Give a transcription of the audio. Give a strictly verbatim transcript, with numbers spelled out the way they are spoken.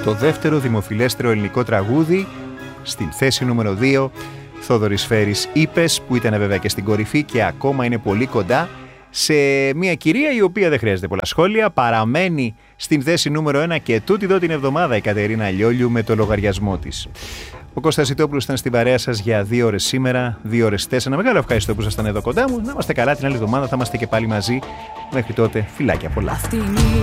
το δεύτερο δημοφιλέστερο ελληνικό τραγούδι. Στην θέση νούμερο δύο, Θόδωρης Φέρης, Είπες, που ήταν βέβαια και στην κορυφή και ακόμα είναι πολύ κοντά σε μια κυρία η οποία δεν χρειάζεται πολλά σχόλια. Παραμένει στην θέση νούμερο ένα και τούτη εδώ την εβδομάδα η Κατερίνα Λιόλιου με το λογαριασμό της. Ο Κώστας Ζητόπουλος ήταν στην παρέα σας για δύο ώρες σήμερα, δύο ώρες τέσσερα. Ένα μεγάλο ευχαριστώ που ήσασταν εδώ κοντά μου. Να είμαστε καλά, την άλλη εβδομάδα θα είμαστε και πάλι μαζί. Μέχρι τότε, φιλάκια πολλά.